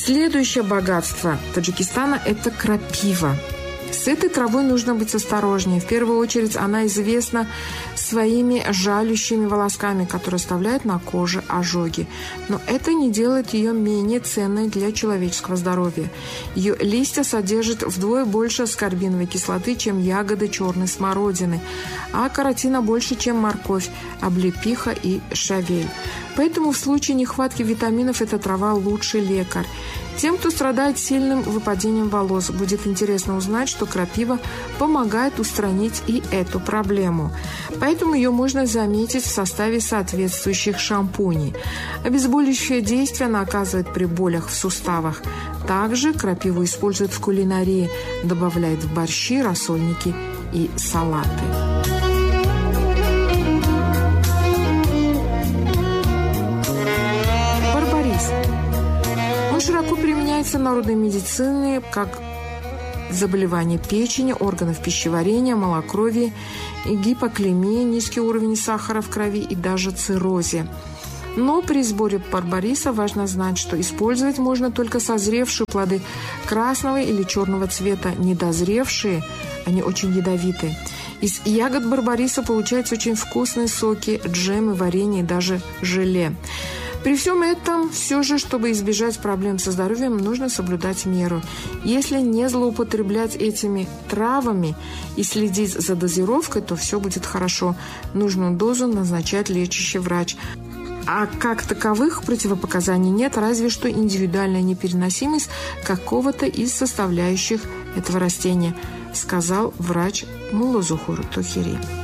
Следующее богатство Таджикистана – это крапива. С этой травой нужно быть осторожнее. В первую очередь она известна своими жалящими волосками, которые оставляют на коже ожоги. Но это не делает ее менее ценной для человеческого здоровья. Ее листья содержат вдвое больше аскорбиновой кислоты, чем ягоды черной смородины, а каротина больше, чем морковь, облепиха и шавель. Поэтому в случае нехватки витаминов эта трава лучший лекарь. Тем, кто страдает сильным выпадением волос, будет интересно узнать, что крапива помогает устранить и эту проблему. Поэтому ее можно заметить в составе соответствующих шампуней. Обезболивающее действие она оказывает при болях в суставах. Также крапиву используют в кулинарии, добавляют в борщи, рассольники и салаты. Широко применяется в народной медицине как заболевание печени, органов пищеварения, малокровия, гипоклемия, низкий уровень сахара в крови и даже циррозе. Но при сборе барбариса важно знать, что использовать можно только созревшие плоды красного или черного цвета. Недозревшие, они очень ядовиты. Из ягод барбариса получаются очень вкусные соки, джемы, варенье и даже желе. При всем этом, все же, чтобы избежать проблем со здоровьем, нужно соблюдать меру. Если не злоупотреблять этими травами и следить за дозировкой, то все будет хорошо. Нужную дозу назначает лечащий врач. А как таковых противопоказаний нет, разве что индивидуальная непереносимость какого-то из составляющих этого растения, сказал врач Муллазухур Тухири.